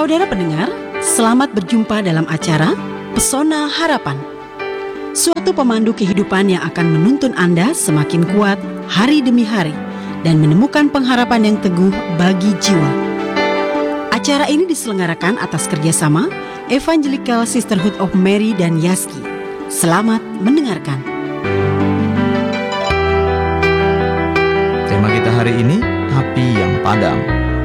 Saudara pendengar, selamat berjumpa dalam acara Pesona Harapan. Suatu pemandu kehidupan yang akan menuntun Anda semakin kuat hari demi hari dan menemukan pengharapan yang teguh bagi jiwa. Acara ini diselenggarakan atas kerjasama Evangelical Sisterhood of Mary dan Yaski. Selamat mendengarkan. Tema kita hari ini, api yang padam.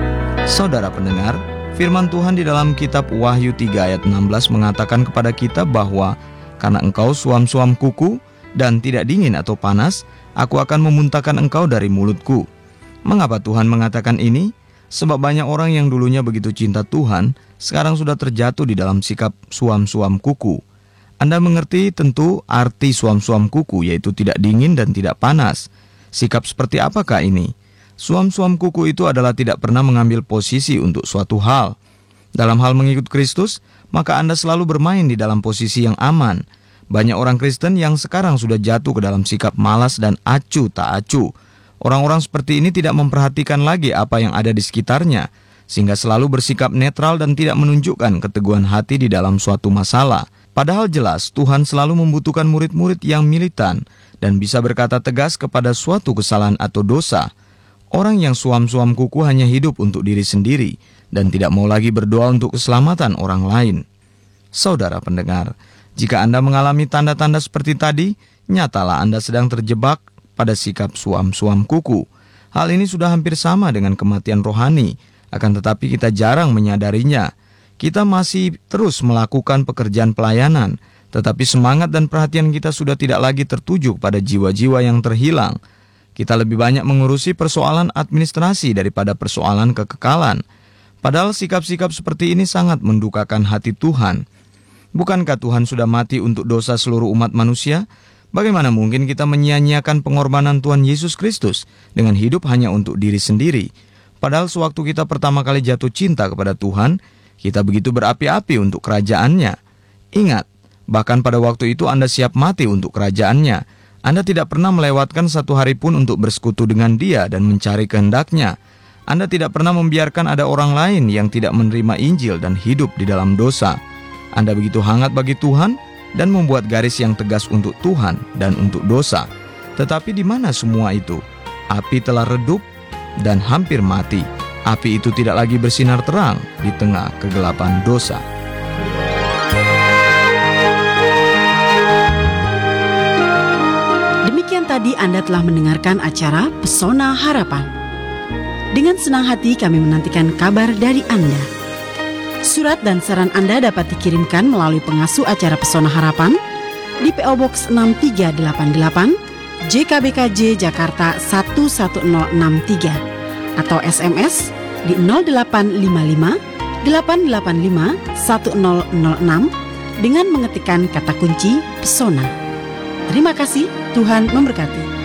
Saudara pendengar, firman Tuhan di dalam kitab Wahyu 3 ayat 16 mengatakan kepada kita bahwa karena engkau suam-suam kuku dan tidak dingin atau panas, aku akan memuntahkan engkau dari mulutku. Mengapa Tuhan mengatakan ini? Sebab banyak orang yang dulunya begitu cinta Tuhan, sekarang sudah terjatuh di dalam sikap suam-suam kuku. Anda mengerti tentu arti suam-suam kuku, yaitu tidak dingin dan tidak panas. Sikap seperti apakah ini? Suam-suam kuku itu adalah tidak pernah mengambil posisi untuk suatu hal. Dalam hal mengikut Kristus, maka Anda selalu bermain di dalam posisi yang aman. Banyak orang Kristen yang sekarang sudah jatuh ke dalam sikap malas dan acuh tak acuh. Orang-orang seperti ini tidak memperhatikan lagi apa yang ada di sekitarnya, sehingga selalu bersikap netral dan tidak menunjukkan keteguhan hati di dalam suatu masalah. Padahal jelas Tuhan selalu membutuhkan murid-murid yang militan dan bisa berkata tegas kepada suatu kesalahan atau dosa. Orang yang suam-suam kuku hanya hidup untuk diri sendiri dan tidak mau lagi berdoa untuk keselamatan orang lain. Saudara pendengar, jika Anda mengalami tanda-tanda seperti tadi, nyatalah Anda sedang terjebak pada sikap suam-suam kuku. Hal ini sudah hampir sama dengan kematian rohani, akan tetapi kita jarang menyadarinya. Kita masih terus melakukan pekerjaan pelayanan, tetapi semangat dan perhatian kita sudah tidak lagi tertuju pada jiwa-jiwa yang terhilang. Kita lebih banyak mengurusi persoalan administrasi daripada persoalan kekekalan. Padahal sikap-sikap seperti ini sangat mendukakan hati Tuhan. Bukankah Tuhan sudah mati untuk dosa seluruh umat manusia? Bagaimana mungkin kita menyia-nyiakan pengorbanan Tuhan Yesus Kristus dengan hidup hanya untuk diri sendiri? Padahal sewaktu kita pertama kali jatuh cinta kepada Tuhan, kita begitu berapi-api untuk kerajaannya. Ingat, bahkan pada waktu itu Anda siap mati untuk kerajaannya. Anda tidak pernah melewatkan satu hari pun untuk bersekutu dengan Dia dan mencari kehendaknya. Anda tidak pernah membiarkan ada orang lain yang tidak menerima Injil dan hidup di dalam dosa. Anda begitu hangat bagi Tuhan dan membuat garis yang tegas untuk Tuhan dan untuk dosa. Tetapi di mana semua itu? Api telah redup dan hampir mati. Api itu tidak lagi bersinar terang di tengah kegelapan dosa. Demikian tadi Anda telah mendengarkan acara Pesona Harapan. Dengan senang hati kami menantikan kabar dari Anda. Surat dan saran Anda dapat dikirimkan melalui pengasuh acara Pesona Harapan di PO Box 6388 JKBKJ Jakarta 11063 atau SMS di 0855 885 1006 dengan mengetikkan kata kunci Pesona. Terima kasih, Tuhan memberkati.